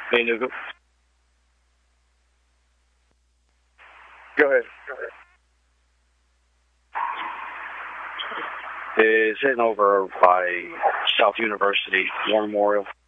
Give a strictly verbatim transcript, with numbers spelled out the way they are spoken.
Hey, Nuka. Go ahead. Is heading over by South University War Memorial.